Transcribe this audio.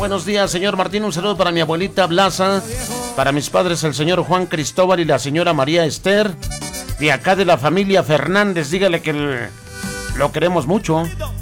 Buenos días, señor Martín. Un saludo para mi abuelita Blasa, para mis padres, el señor Juan Cristóbal y la señora María Esther. De acá de la familia Fernández, dígale que lo queremos mucho.